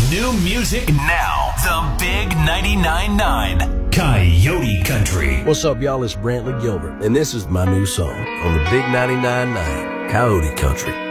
New music now. The Big 99.9 Coyote Country. What's up, y'all? It's Brantley Gilbert, and this is my new song on the Big 99.9 Coyote Country.